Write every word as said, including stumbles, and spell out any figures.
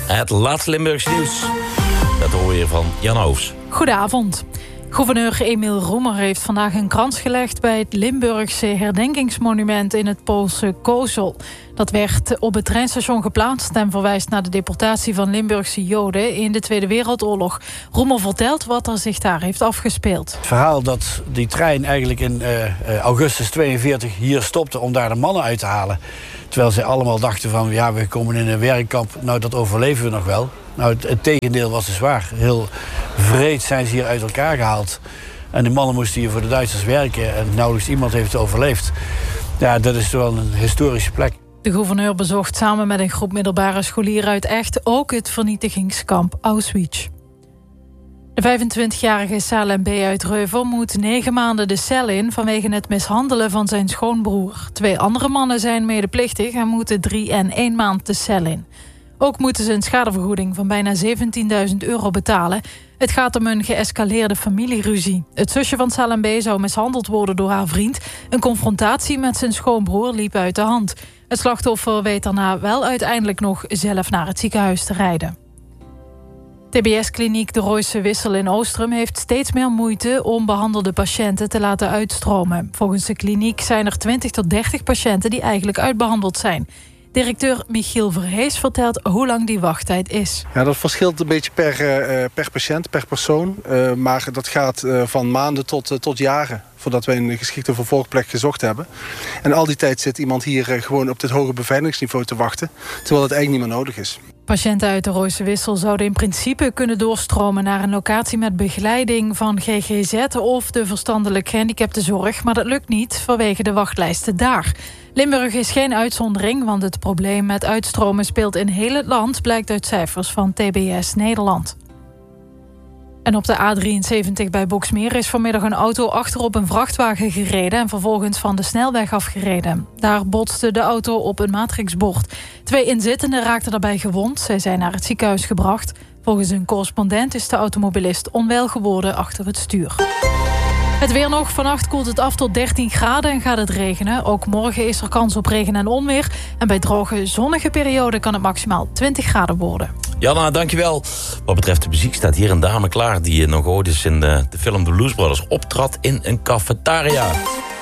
Het laatste Limburgse nieuws. Dat hoor je van Jan Hoofs. Goedenavond. Gouverneur Emiel Roemer heeft vandaag een krans gelegd bij het Limburgse herdenkingsmonument in het Poolse Kozel. Dat werd op het treinstation geplaatst en verwijst naar de deportatie van Limburgse Joden in de Tweede Wereldoorlog. Roemer vertelt wat er zich daar heeft afgespeeld. Het verhaal dat die trein eigenlijk in uh, augustus tweeënveertig hier stopte om daar de mannen uit te halen. Terwijl ze allemaal dachten van ja, we komen in een werkkamp, nou dat overleven we nog wel. Nou, het, het tegendeel was dus waar. Heel vreed zijn ze hier uit elkaar gehaald. En de mannen moesten hier voor de Duitsers werken en nauwelijks iemand heeft het overleefd. Ja, dat is wel een historische plek. De gouverneur bezocht samen met een groep middelbare scholieren uit Echt ook het vernietigingskamp Auschwitz. De vijfentwintigjarige Salem B. uit Reuver moet negen maanden de cel in vanwege het mishandelen van zijn schoonbroer. Twee andere mannen zijn medeplichtig en moeten drie en één maand de cel in. Ook moeten ze een schadevergoeding van bijna zeventienduizend euro betalen. Het gaat om een geëscaleerde familieruzie. Het zusje van Salem B. zou mishandeld worden door haar vriend. Een confrontatie met zijn schoonbroer liep uit de hand. Het slachtoffer weet daarna wel uiteindelijk nog zelf naar het ziekenhuis te rijden. T B S-kliniek De Royse Wissel in Oostrum heeft steeds meer moeite om behandelde patiënten te laten uitstromen. Volgens de kliniek zijn er twintig tot dertig patiënten die eigenlijk uitbehandeld zijn. Directeur Michiel Verhees vertelt hoe lang die wachttijd is. Ja, dat verschilt een beetje per, uh, per patiënt, per persoon. Uh, maar dat gaat uh, van maanden tot, uh, tot jaren voordat wij een geschikte vervolgplek gezocht hebben. En al die tijd zit iemand hier uh, gewoon op dit hoge beveiligingsniveau te wachten, terwijl het eigenlijk niet meer nodig is. Patiënten uit de Royse Wissel zouden in principe kunnen doorstromen naar een locatie met begeleiding van G G Z of de verstandelijk gehandicaptenzorg, maar dat lukt niet vanwege de wachtlijsten daar. Limburg is geen uitzondering, want het probleem met uitstromen speelt in heel het land, blijkt uit cijfers van T B S Nederland. En op de A drieënzeventig bij Boxmeer is vanmiddag een auto achterop een vrachtwagen gereden en vervolgens van de snelweg afgereden. Daar botste de auto op een matrixbord. Twee inzittenden raakten daarbij gewond. Zij zijn naar het ziekenhuis gebracht. Volgens een correspondent is de automobilist onwel geworden achter het stuur. Het weer nog. Vannacht koelt het af tot dertien graden en gaat het regenen. Ook morgen is er kans op regen en onweer. En bij droge, zonnige perioden kan het maximaal twintig graden worden. Janna, dankjewel. Wat betreft de muziek staat hier een dame klaar die je nog ooit eens in de, de film The Blues Brothers optrad in een cafetaria.